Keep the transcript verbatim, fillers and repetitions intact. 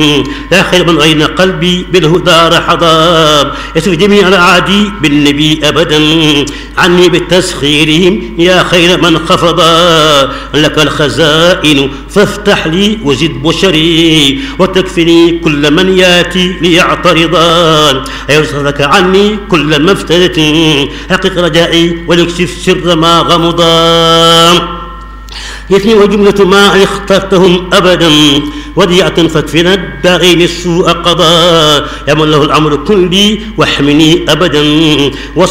لا خير من غين قلبي بالهدى حضار يسر جميع الأعادي بالنبي أبدا عني بالتسخيرهم يا خير من خفضا لك الخزائن فافتح لي وزد بشري وتكفني كل من ياتي ليعترضا أيرسلك عني كل ما افتدت حقق رجائي وليكشف سر ما غمضا يثني وجملة ما اخترتهم أبدا وديعة فاكفنا الداعين السوء قضاء يا من له الأمر كلي واحمني أبدا